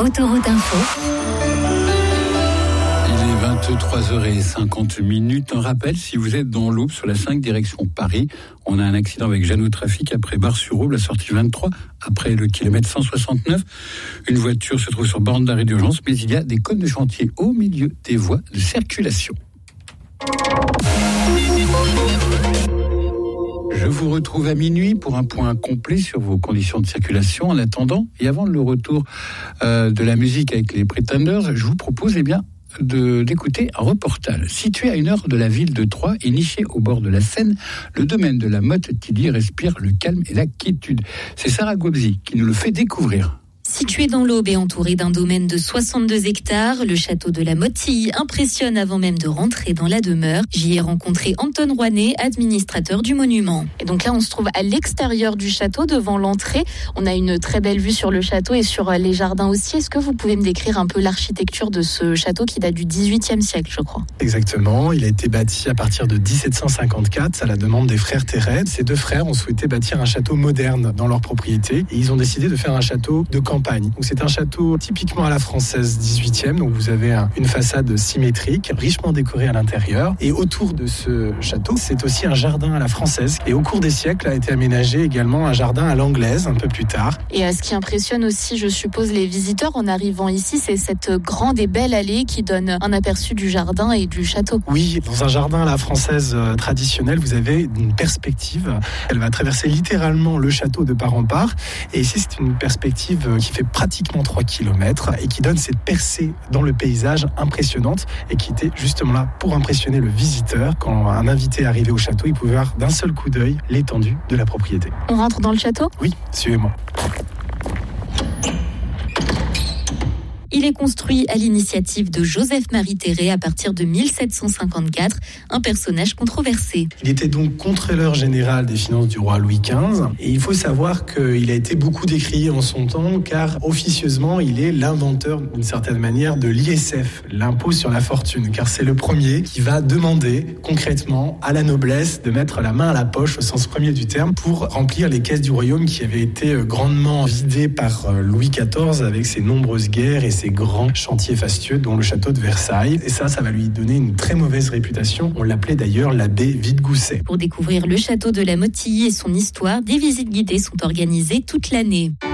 Autoroute Info. Il est 23h50. Un rappel, si vous êtes dans l'Aube sur la 5 direction Paris, on a un accident avec Jeanne au trafic après Bar-sur-Aube, la sortie 23, après le kilomètre 169. Une voiture se trouve sur borne d'arrêt d'urgence, mais il y a des cônes de chantier au milieu des voies de circulation. Je vous retrouve à minuit pour un point complet sur vos conditions de circulation. En attendant, et avant le retour de la musique avec les Pretenders, je vous propose d'écouter un reportage. Situé à 1 heure de la ville de Troyes et niché au bord de la Seine, le domaine de la Motte-Tilly respire le calme et la quiétude. C'est Sarah Gobzi qui nous le fait découvrir. Situé dans l'Aube et entouré d'un domaine de 62 hectares, le château de la Motte-Tilly impressionne avant même de rentrer dans la demeure. J'y ai rencontré Anton Rouanet, administrateur du monument. Et donc là, on se trouve à l'extérieur du château, devant l'entrée. On a une très belle vue sur le château et sur les jardins aussi. Est-ce que vous pouvez me décrire un peu l'architecture de ce château qui date du XVIIIe siècle, je crois? Exactement. Il a été bâti à partir de 1754 à la demande des frères Terret. Ces deux frères ont souhaité bâtir un château moderne dans leur propriété et ils ont décidé de faire un château de campagne. Donc c'est un château typiquement à la française 18e, donc vous avez une façade symétrique, richement décorée à l'intérieur. Et autour de ce château, c'est aussi un jardin à la française. Et au cours des siècles a été aménagé également un jardin à l'anglaise, un peu plus tard. Et ce qui impressionne aussi, je suppose, les visiteurs en arrivant ici, c'est cette grande et belle allée qui donne un aperçu du jardin et du château. Oui, dans un jardin à la française traditionnel, vous avez une perspective. Elle va traverser littéralement le château de part en part. Et ici, c'est une perspective qui fait pratiquement 3 km et qui donne cette percée dans le paysage impressionnante et qui était justement là pour impressionner le visiteur. Quand un invité arrivait au château, il pouvait voir d'un seul coup d'œil l'étendue de la propriété. On rentre dans le château ? Oui, suivez-moi. Il est construit à l'initiative de Joseph-Marie Terret à partir de 1754, un personnage controversé. Il était donc contrôleur général des finances du roi Louis XV et il faut savoir qu'il a été beaucoup décrié en son temps car officieusement il est l'inventeur d'une certaine manière de l'ISF, l'impôt sur la fortune, car c'est le premier qui va demander concrètement à la noblesse de mettre la main à la poche au sens premier du terme pour remplir les caisses du royaume qui avaient été grandement vidées par Louis XIV avec ses nombreuses guerres et ses grands chantiers fastueux dont le château de Versailles. Et ça va lui donner une très mauvaise réputation. On l'appelait d'ailleurs l'abbé Vide-Gousset. Pour découvrir le château de la Motte-Tilly et son histoire, des visites guidées sont organisées toute l'année.